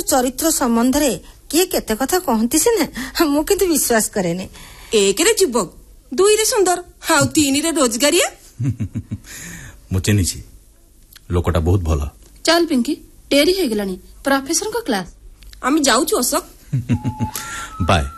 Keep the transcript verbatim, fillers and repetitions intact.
ଚରିତ୍ର ସମ୍ବନ୍ଧରେ କିଏ କେତେ କଥା କହନ୍ତି ସିନା ମୁଁ କିନ୍ତୁ ବିଶ୍ୱାସ କରେନି। ଏକରେ ଯୁବକ, ଦୁଇରେ ସୁନ୍ଦର, ଆଉ ତିନିରେ ରୋଜଗାରିଆ। ମୁଁ ଚିହ୍ନିଛି, ଲୋକଟା ବହୁତ ଭଲ। ଚାଲ ପିଙ୍କି, ଡେରି ହେଇଗଲାଣି, ପ୍ରଫେସରଙ୍କ କ୍ଲାସ। ଆମେ ଯାଉଛୁ ଅଶୋକ। ବାଏ।